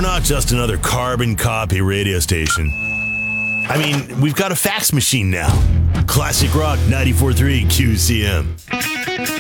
We're not just another carbon copy radio station. I mean, we've got a fax machine now. Classic Rock 94.3 QCM.